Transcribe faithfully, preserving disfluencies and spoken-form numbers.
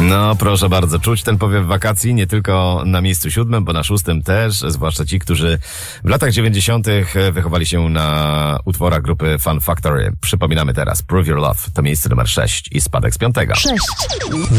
No proszę bardzo, czuć ten powiew wakacji nie tylko na miejscu siódmym, bo na szóstym też, zwłaszcza ci, którzy w latach dziewięćdziesiątych wychowali się na utworach grupy Fun Factory. Przypominamy teraz Prove Your Love, to miejsce numer sześć i spadek z piątego. sześć.